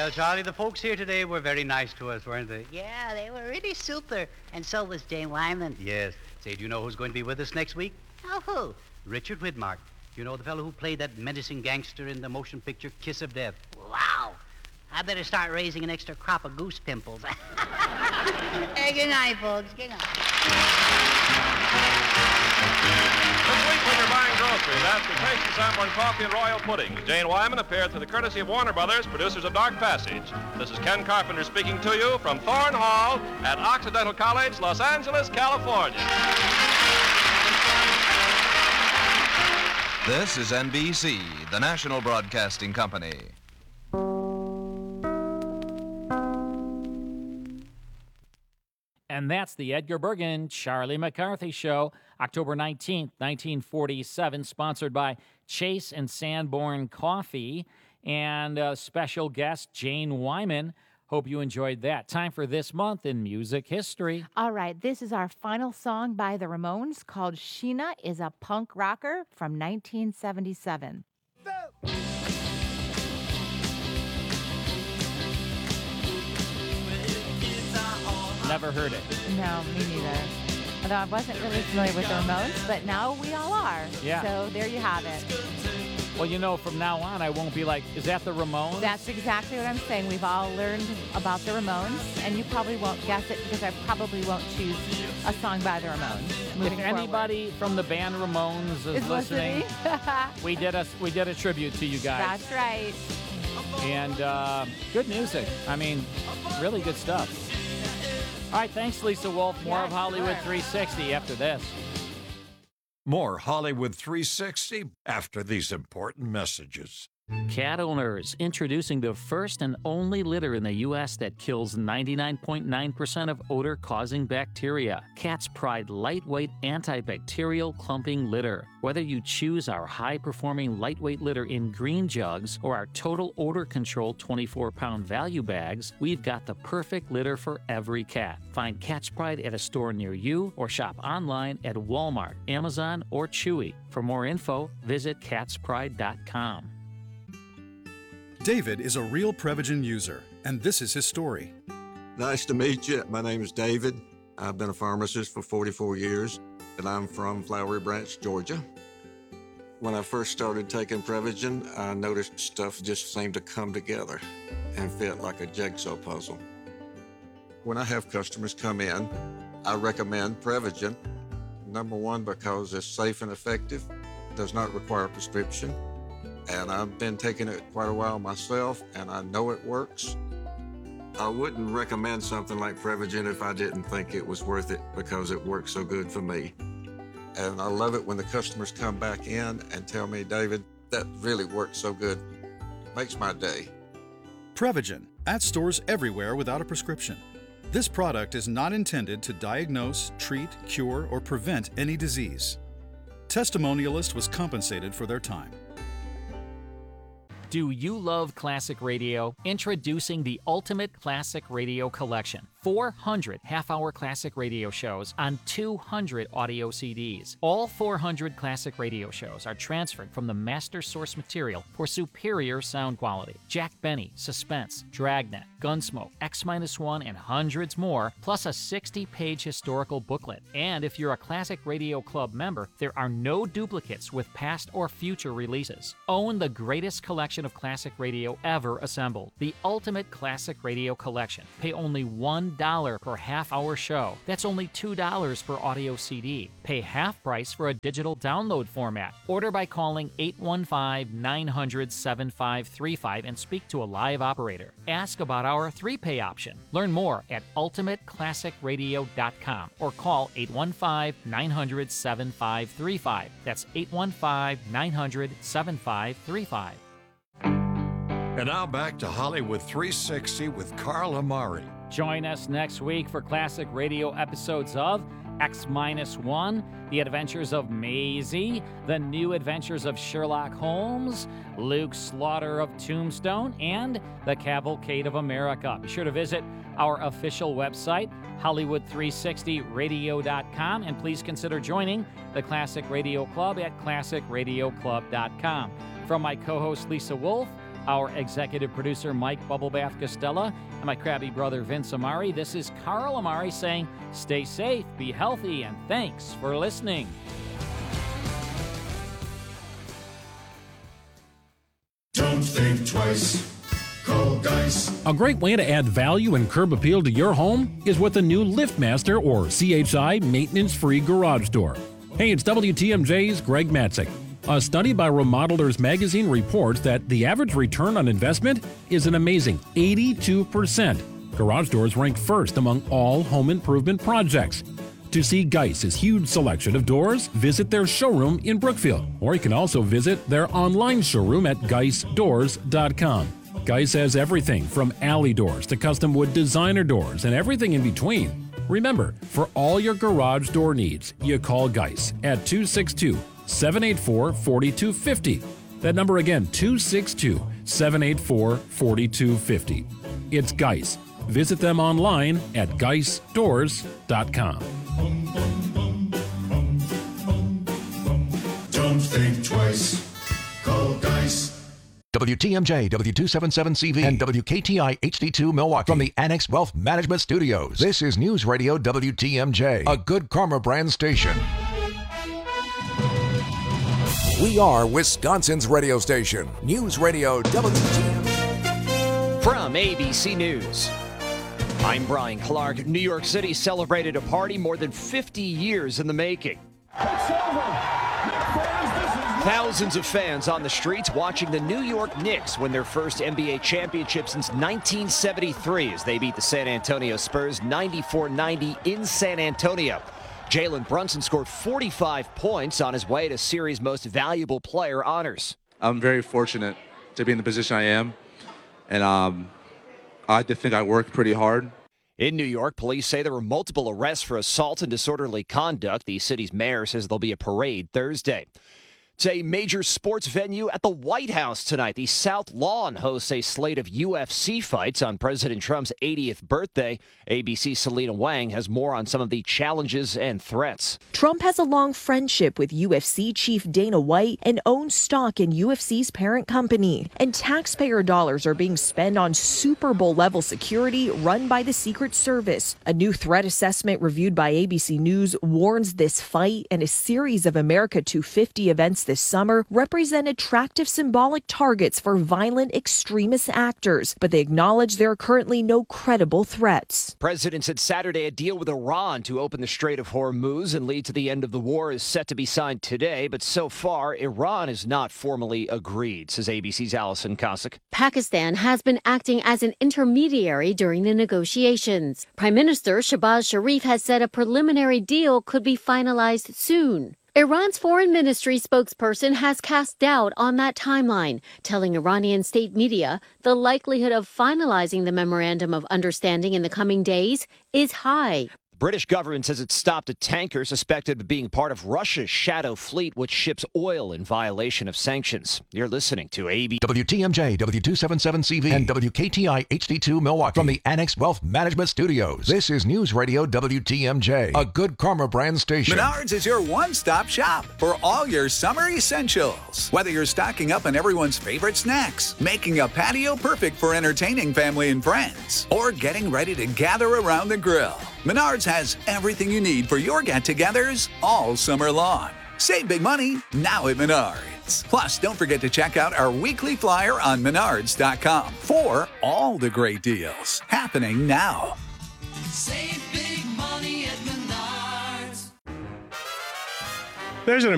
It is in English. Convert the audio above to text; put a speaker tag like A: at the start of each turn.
A: Well, Charlie, the folks here today were very nice to us, weren't they?
B: Yeah, they were really super. And so was Jane Wyman.
A: Yes. Say, do you know who's going to be with us next week?
B: Oh, who?
A: Richard Widmark. You know, the fellow who played that menacing gangster in the motion picture Kiss of Death.
B: Wow. I better start raising an extra crop of goose pimples. Hey, good night, folks. Good night.
C: This week when you're buying groceries, ask for tasty sampling coffee and royal pudding. Jane Wyman appeared through the courtesy of Warner Brothers, producers of Dark Passage. This is Ken Carpenter speaking to you from Thorne Hall at Occidental College, Los Angeles, California.
D: This is NBC, the national broadcasting company.
E: And that's the Edgar Bergen, Charlie McCarthy Show, October 19th, 1947, sponsored by Chase and Sanborn Coffee, and special guest Jane Wyman. Hope you enjoyed that. Time for this month in music history.
F: All right, this is our final song by the Ramones called Sheena is a Punk Rocker from 1977.
E: Never heard it.
F: No, me neither. Although I wasn't really familiar with the Ramones, but now we all are.
E: Yeah.
F: So there you have it.
E: Well, you know, from now on, I won't be like, is that the Ramones?
F: That's exactly what I'm saying. We've all learned about the Ramones, and you probably won't guess it because I probably won't choose a song by the Ramones.
E: If anybody from the band Ramones is listening, we did a tribute to you guys.
F: That's right.
E: And good music. I mean, really good stuff. All right, thanks, Lisa Wolf. More of Hollywood 360 after this.
G: More Hollywood 360 after these important messages.
E: Cat owners, introducing the first and only litter in the U.S. that kills 99.9% of odor-causing bacteria. Cat's Pride lightweight antibacterial clumping litter. Whether you choose our high-performing lightweight litter in green jugs or our total odor control 24-pound value bags, we've got the perfect litter for every cat. Find Cat's Pride at a store near you or shop online at Walmart, Amazon, or Chewy. For more info, visit catspride.com.
H: David is a real Prevagen user, and this is his story.
I: Nice to meet you. My name is David. I've been a pharmacist for 44 years, and I'm from Flowery Branch, Georgia. When I first started taking Prevagen, I noticed stuff just seemed to come together and fit like a jigsaw puzzle. When I have customers come in, I recommend Prevagen. Number one, because it's safe and effective, does not require a prescription. And I've been taking it quite a while myself, and I know it works. I wouldn't recommend something like Prevagen if I didn't think it was worth it because it works so good for me. And I love it when the customers come back in and tell me, David, that really works so good. Makes my day.
H: Prevagen, at stores everywhere without a prescription. This product is not intended to diagnose, treat, cure, or prevent any disease. Testimonialist was compensated for their time.
E: Do you love classic radio? Introducing the Ultimate Classic Radio Collection. 400 half-hour classic radio shows on 200 audio CDs. All 400 classic radio shows are transferred from the master source material for superior sound quality. Jack Benny, Suspense, Dragnet, Gunsmoke, X-1, and hundreds more, plus a 60-page historical booklet. And if you're a Classic Radio Club member, there are no duplicates with past or future releases. Own the greatest collection of classic radio ever assembled. The Ultimate Classic Radio Collection. Pay only $1 per half-hour show. That's only $2 per audio CD. Pay half price for a digital download format. Order by calling 815-900-7535 and speak to a live operator. Ask about our 3-pay option. Learn more at ultimateclassicradio.com or call 815-900-7535. That's 815-900-7535.
G: And now back to Hollywood 360 with Carl Amari.
E: Join us next week for classic radio episodes of X-1, The Adventures of Maisie, The New Adventures of Sherlock Holmes, Luke's Slaughter of Tombstone, and The Cavalcade of America. Be sure to visit our official website, Hollywood360radio.com, and please consider joining the Classic Radio Club at classicradioclub.com. From my co-host Lisa Wolf, Our executive producer, Mike Bubblebath Costella, and my crabby brother, Vince Amari. This is Carl Amari saying, stay safe, be healthy, and thanks for listening.
J: Don't think twice. Call Geis.
K: A great way to add value and curb appeal to your home is with a new LiftMaster or CHI maintenance-free garage door. Hey, it's WTMJ's Greg Matzik. A study by Remodelers Magazine reports that the average return on investment is an amazing 82%. Garage doors rank first among all home improvement projects. To see Geis's huge selection of doors, visit their showroom in Brookfield, or you can also visit their online showroom at geisdoors.com. Geis has everything from alley doors to custom wood designer doors and everything in between. Remember, for all your garage door needs, you call Geis at 262-784-4250. That number again, 262-784-4250. It's Geis. Visit them online at geisdoors.com.
J: Don't think twice. Call Geis.
L: WTMJ, W277CV, and WKTI HD2 Milwaukee from the Annex Wealth Management Studios. This is News Radio WTMJ, a Good Karma brand station. We are Wisconsin's radio station, News Radio WTMJ.
M: From ABC News, I'm Brian Clark. New York City celebrated a party more than 50 years in the making. Thousands of fans on the streets watching the New York Knicks win their first NBA championship since 1973 as they beat the San Antonio Spurs 94-90 in San Antonio. Jalen Brunson scored 45 points on his way to series' most valuable player honors.
N: I'm very fortunate to be in the position I am, and I did think I worked pretty hard.
M: In New York, police say there were multiple arrests for assault and disorderly conduct. The city's mayor says there'll be a parade Thursday. It's a major sports venue at the White House tonight. The South Lawn hosts a slate of UFC fights on President Trump's 80th birthday. ABC's Selena Wang has more on some of the challenges and threats.
O: Trump has a long friendship with UFC chief Dana White and owns stock in UFC's parent company. And taxpayer dollars are being spent on Super Bowl-level security run by the Secret Service. A new threat assessment reviewed by ABC News warns this fight and a series of America 250 events this summer represent attractive symbolic targets for violent extremist actors, but they acknowledge there are currently no credible threats.
M: President said Saturday a deal with Iran to open the Strait of Hormuz and lead to the end of the war is set to be signed today, but so far Iran has not formally agreed, says ABC's Allison Cossack.
P: Pakistan has been acting as an intermediary during the negotiations. Prime Minister Shehbaz Sharif has said a preliminary deal could be finalized soon. Iran's foreign ministry spokesperson has cast doubt on that timeline, telling Iranian state media the likelihood of finalizing the memorandum of understanding in the coming days is high.
M: The British government says it stopped a tanker suspected of being part of Russia's Shadow Fleet, which ships oil in violation of sanctions. You're listening to
L: WTMJ, W277CV, and WKTI HD2 Milwaukee from the Annex Wealth Management Studios. This is News Radio WTMJ, a Good Karma brand station.
Q: Menards is your one-stop shop for all your summer essentials. Whether you're stocking up on everyone's favorite snacks, making a patio perfect for entertaining family and friends, or getting ready to gather around the grill, Menards has everything you need for your get-togethers all summer long. Save big money now at Menards. Plus, don't forget to check out our weekly flyer on Menards.com for all the great deals happening now.
J: Save big money at Menards.
R: There's an